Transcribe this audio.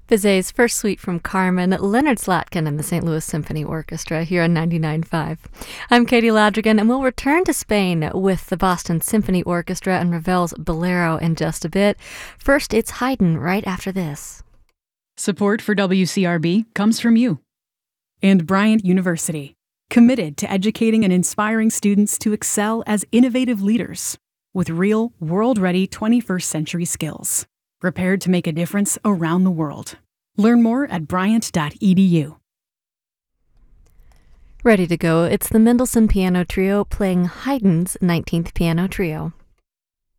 Bizet's first suite from Carmen, Leonard Slatkin and the St. Louis Symphony Orchestra here on 99.5. I'm Katie Ladrigan, and we'll return to Spain with the Boston Symphony Orchestra and Ravel's Bolero in just a bit. First, it's Haydn right after this. Support for WCRB comes from you. And Bryant University, committed to educating and inspiring students to excel as innovative leaders with real, world-ready 21st century skills, prepared to make a difference around the world. Learn more at bryant.edu. Ready to go, it's the Mendelssohn Piano Trio playing Haydn's 19th Piano Trio.